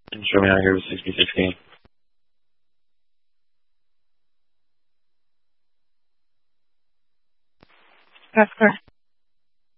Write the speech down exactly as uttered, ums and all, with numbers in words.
And show me out here with sixty-six game. That's correct.